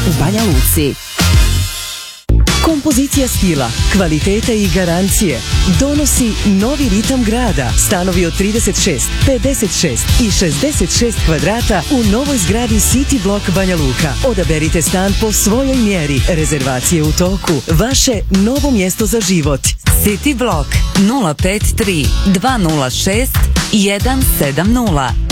u Banja Luci. Kompozicija stila, kvaliteta i garancije donosi novi ritam grada. Stanovi od 36, 56 i 66 kvadrata u novoj zgradi City Block Banja Luka. Odaberite stan po svojoj mjeri. Rezervacije u toku. Vaše novo mjesto za život. City Block 053 206 170.